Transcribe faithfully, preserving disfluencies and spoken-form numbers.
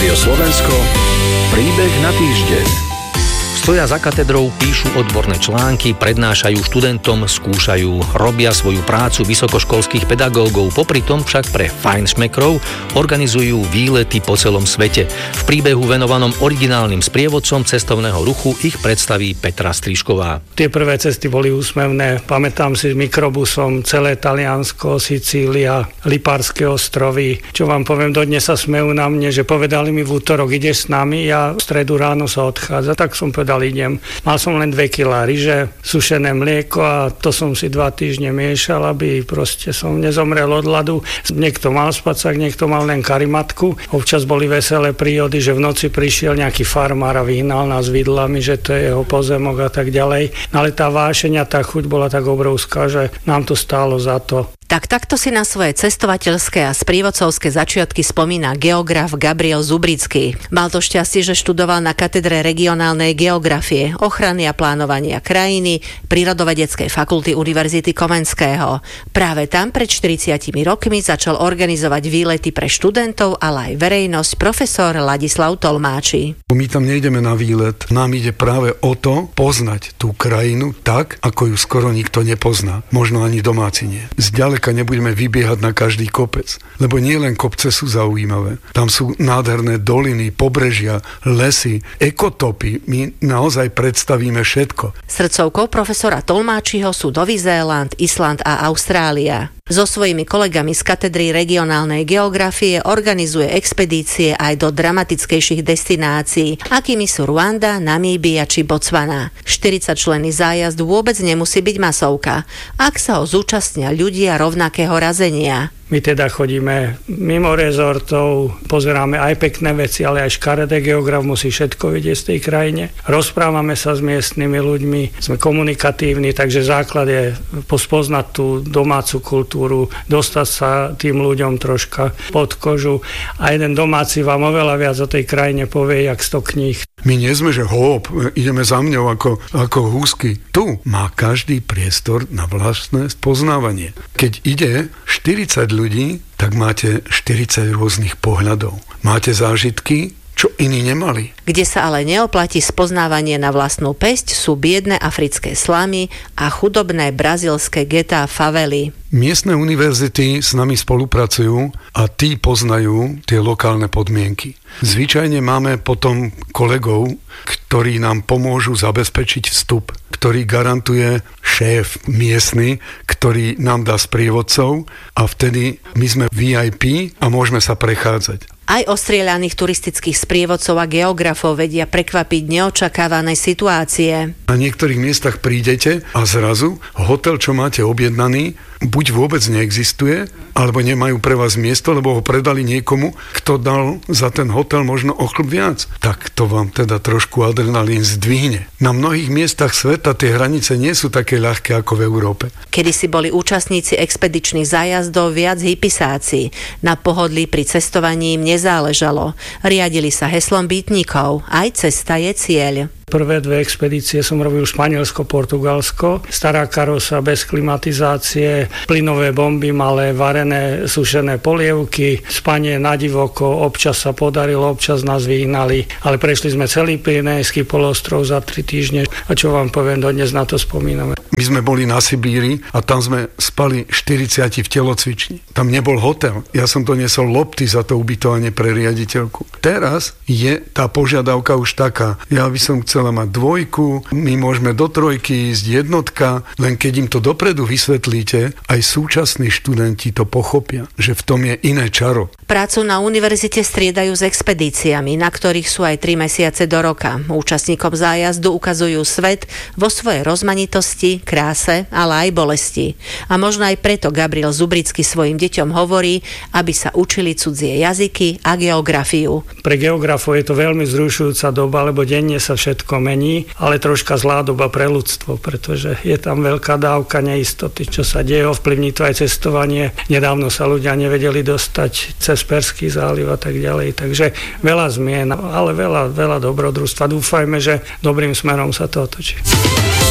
Rádio Slovensko, príbeh na týždeň. Stoja za katedrou, píšu odborné články, prednášajú študentom, skúšajú, robia svoju prácu vysokoškolských pedagógov, popri tom však pre fajnšmekrov organizujú výlety po celom svete. V príbehu venovanom originálnym sprievodcom cestovného ruchu ich predstaví Petra Strižková. Tie prvé cesty boli úsmevné. Pamätám si s mikrobusom celé Taliansko, Sicília, Lipárske ostrovy. Čo vám poviem, dodnes sa smejú na mne, že povedali mi v útorok, ideš s nami, ja v stredu ráno sa odchádza, tak som povedal, idem. Mal som len dve kilá ryže, sušené mlieko a to som si dva týždne miešal, aby proste som nezomrel od hladu. Niekto mal spacák, niekto mal len karimatku. Občas boli veselé príhody, že v noci prišiel nejaký farmár a vyhnal nás vidlami, že to je jeho pozemok a tak ďalej. Ale tá vášeň a tá chuť bola tak obrovská, že nám to stálo za to. Tak takto si na svoje cestovateľské a sprievodcovské začiatky spomína geograf Gabriel Zubrický. Mal to šťastie, že študoval na katedre regionálnej geografie, ochrany a plánovania krajiny Prírodovedeckej fakulty Univerzity Komenského. Práve tam pred štyridsiatimi rokmi začal organizovať výlety pre študentov, ale aj verejnosť profesor Ladislav Tolmáči. My tam nejdeme na výlet, nám ide práve o to poznať tú krajinu tak, ako ju skoro nikto nepozná, možno ani domáci nie. Zďaleka nebudeme vybiehať na každý kopec, lebo nie len kopce sú zaujímavé. Tam sú nádherné doliny, pobrežia, lesy, ekotopy. My naozaj predstavíme všetko. Srdcovkou profesora Tolmáčiho sú Nový Zéland, Island a Austrália. So svojimi kolegami z katedry regionálnej geografie organizuje expedície aj do dramatickejších destinácií, akými sú Ruanda, Namíbia či Botswana. štyridsaťčlenný zájazd vôbec nemusí byť masovka, ak sa ho zúčastnia ľudia rovnakého razenia. My teda chodíme mimo rezortov, pozeráme aj pekné veci, ale aj škaredé. Geograf musí všetko vidieť z tej krajine. Rozprávame sa s miestnymi ľuďmi, sme komunikatívni, takže základ je spoznať tú domácu kultúru, dostať sa tým ľuďom troška pod kožu a jeden domáci vám oveľa viac o tej krajine povie, jak sto kníh. My nie sme, že hop, ideme za mňou ako, ako húsky. Tu má každý priestor na vlastné spoznávanie. Keď ide štyridsať ľudí, tak máte štyridsať rôznych pohľadov. Máte zážitky, čo iní nemali. Kde sa ale neoplatí spoznávanie na vlastnú päsť, sú biedne africké slamy a chudobné brazílske getá favely. Miestne univerzity s nami spolupracujú a tí poznajú tie lokálne podmienky. Zvyčajne máme potom kolegov, ktorí nám pomôžu zabezpečiť vstup, ktorý garantuje šéf miestny, ktorý nám dá sprievodcov a vtedy my sme vé í pé a môžeme sa prechádzať. Aj ostrieľaných turistických sprievodcov a geografov vedia prekvapiť neočakávané situácie. Na niektorých miestach prídete a zrazu hotel, čo máte objednaný, buď vôbec neexistuje, alebo nemajú pre vás miesto, lebo ho predali niekomu, kto dal za ten hotel možno o chlb viac. Tak to vám teda trošku adrenalín zdvihne. Na mnohých miestach sveta tie hranice nie sú také ľahké ako v Európe. Kedysi boli účastníci expedičných zájazdov viac hypisáci. Na pohodlí pri cestovaní im nezáležalo. Riadili sa heslom býtnikov. Aj cesta je cieľ. Prvé dve expedície som robil Španielsko, Portugalsko. Stará karosa bez klimatizácie, plynové bomby, malé varené, sušené polievky, spanie na divoko, občas sa podarilo, občas nás vyhnali, ale prešli sme celý Pyrenejský polostrov za tri týždne a čo vám poviem, dodnes na to spomíname. My sme boli na Sibíri a tam sme spali štyridsať v telocvični. Tam nebol hotel. Ja som doniesol lopty za to ubytovanie pre riaditeľku. Teraz je tá požiadavka už taká. Ja by som chcela mať dvojku, my môžeme do trojky ísť jednotka, len keď im to dopredu vysvetlíte, aj súčasní študenti to pochopia, že v tom je iné čaro. Prácu na univerzite striedajú s expedíciami, na ktorých sú aj tri mesiace do roka. Účastníkom zájazdu ukazujú svet vo svojej rozmanitosti, kráse, ale aj bolesti. A možno aj preto Gabriel Zubrický svojim deťom hovorí, aby sa učili cudzie jazyky a geografiu. Pre geografov je to veľmi vzrušujúca doba, lebo denne sa všetko mení, ale troška zlá doba pre ľudstvo, pretože je tam veľká dávka neistoty, čo sa deje, ovplyvní to aj cestovanie. Nedávno sa ľudia nevedeli dostať cez Perský záliv a tak ďalej, takže veľa zmien, ale veľa, veľa dobrodružstva. Dúfajme, že dobrým smerom sa to otočí.